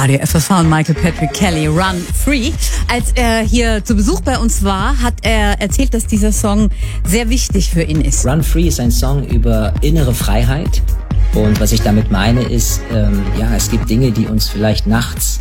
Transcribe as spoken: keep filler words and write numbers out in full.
Radio F S V und Michael Patrick Kelly, Run Free. Als er hier zu Besuch bei uns war, hat er erzählt, dass dieser Song sehr wichtig für ihn ist. Run Free ist ein Song über innere Freiheit. Und was ich damit meine ist, ähm, ja, es gibt Dinge, die uns vielleicht nachts